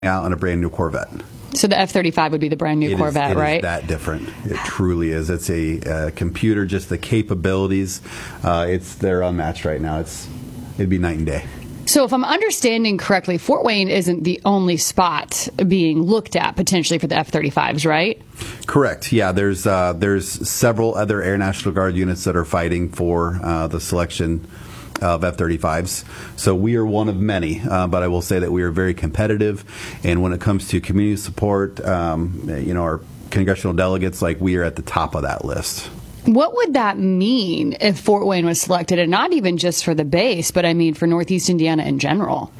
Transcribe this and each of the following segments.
out in a brand new Corvette. So the F-35 would be the brand new Corvette, right? It is that different. It truly is. It's a computer, just the capabilities. They're unmatched right now. It'd be night and day. So if I'm understanding correctly, Fort Wayne isn't the only spot being looked at potentially for the F-35s, right? Correct. Yeah, there's several other Air National Guard units that are fighting for the selection of F-35s. So we are one of many, but I will say that we are very competitive. And when it comes to community support, our congressional delegates, we are at the top of that list. What would that mean if Fort Wayne was selected, and not even just for the base, but I mean for Northeast Indiana in general?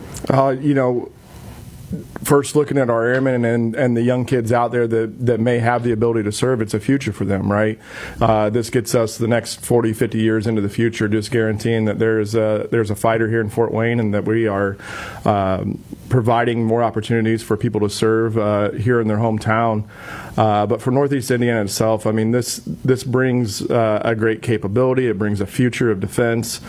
First, looking at our airmen and the young kids out there that may have the ability to serve, it's a future for them, right? This gets us the next 40, 50 years into the future, just guaranteeing that there's a fighter here in Fort Wayne and that we are providing more opportunities for people to serve here in their hometown. But for Northeast Indiana itself, I mean, this brings a great capability. It brings a future of defense.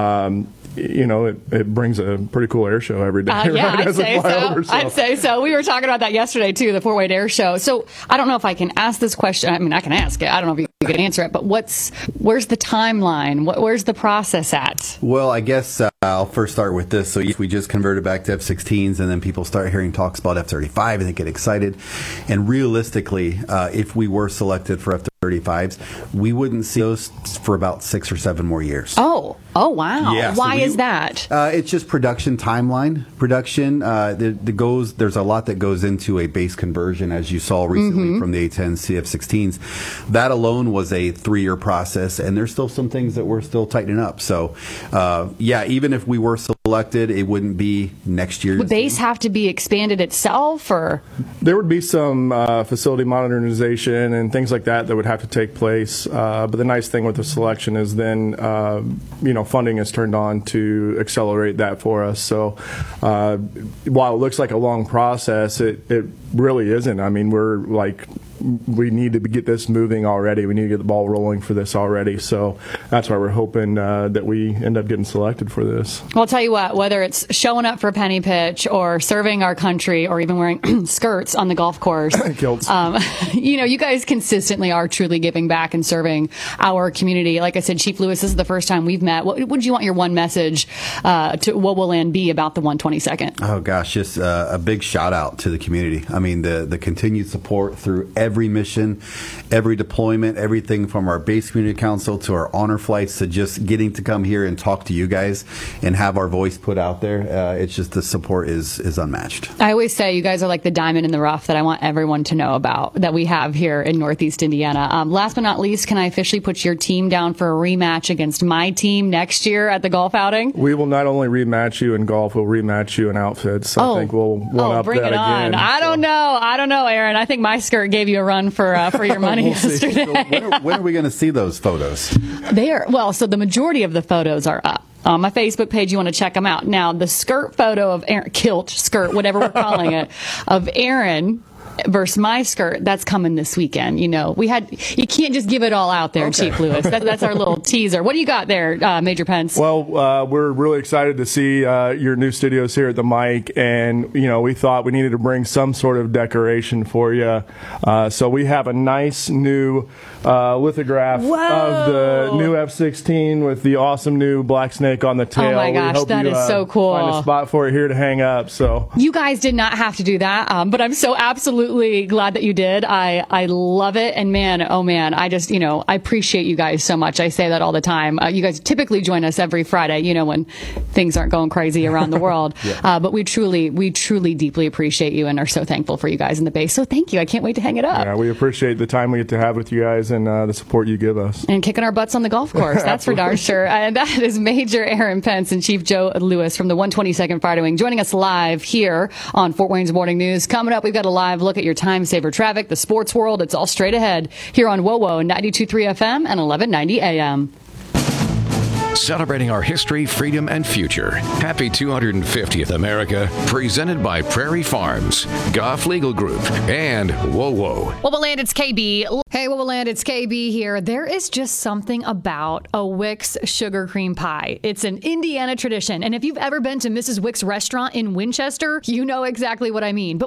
It brings a pretty cool air show every day. Yeah, right? I'd say so. We were talking about that yesterday, too, the Fort Wayne Air Show. So I don't know if I can ask this question. I mean, I can ask it. I don't know if you can answer it. But where's the timeline? Where's the process at? Well, I guess I'll first start with this. So if we just converted back to F-16s, and then people start hearing talks about F-35, and they get excited. And realistically, if we were selected for F-35s, we wouldn't see those for about 6 or 7 more years. Oh, wow. Yeah, Why is that? It's just production timeline. There's a lot that goes into a base conversion, as you saw recently from the A-10s to F-16s. That alone was a 3-year process, and there's still some things that we're still tightening up. So, even if we were selected, it wouldn't be next year. Would base have to be expanded itself, or? There would be some facility modernization and things like that would have to take place. But the nice thing with the selection is then, funding is turned on to accelerate that for us. So while it looks like a long process, it really isn't. I mean, we need to get this moving already. We need to get the ball rolling for this already. So that's why we're hoping that we end up getting selected for this. Well, I'll tell you what, whether it's showing up for penny pitch or serving our country or even wearing skirts on the golf course, kilts. You guys consistently are truly giving back and serving our community. Like I said, Chief Lewis, this is the first time we've met. What would you want your one message to WOWO be about the 122nd? Oh, gosh, just a big shout out to the community. I mean, the continued support through every mission, every deployment, everything from our base community council to our honor flights to just getting to come here and talk to you guys and have our voice put out there. It's just the support is unmatched. I always say you guys are like the diamond in the rough that I want everyone to know about that we have here in Northeast Indiana. Last but not least, can I officially put your team down for a rematch against my team next year at the golf outing? We will not only rematch you in golf, we'll rematch you in outfits. I think we'll one-up bring that it on. again. I don't know, Aaron. I think my skirt gave you a run for your money yesterday. So when are we going to see those photos? So the majority of the photos are up on my Facebook page. You want to check them out. Now, the skirt photo of Aaron, kilt, skirt, whatever we're calling it, of Aaron versus my skirt, that's coming this weekend. You can't just give it all out there, okay. Chief Lewis. That's our little teaser. What do you got there, Major Pence? Well, we're really excited to see your new studios here at the Mic, and we thought we needed to bring some sort of decoration for you. So we have a nice new lithograph of the new F-16 with the awesome new Black Snake on the tail. Oh my gosh, that is so cool. Find a spot for it here to hang up. So you guys did not have to do that, but I'm so absolutely glad that you did. I love it, and I just I appreciate you guys so much. I say that all the time. You guys typically join us every Friday, when things aren't going crazy around the world. Yeah. But we truly deeply appreciate you and are so thankful for you guys in the base. So thank you. I can't wait to hang it up. Yeah, we appreciate the time we get to have with you guys and the support you give us. And kicking our butts on the golf course. That's for darn sure. And that is Major Aaron Pence and Chief Joe Lewis from the 122nd Fighter Wing joining us live here on Fort Wayne's Morning News. Coming up, we've got a live look at your time saver traffic, the sports world. It's all straight ahead here on WOWO 92.3 FM and 1190 AM. celebrating our history, freedom, and future. Happy 250th America, presented by Prairie Farms, Goff Legal Group, and Whoa Whoa. Woboland, it's KB. Hey, Woboland, it's KB here. There is just something about a Wix sugar cream pie. It's an Indiana tradition. And if you've ever been to Mrs. Wix restaurant in Winchester, you know exactly what I mean. But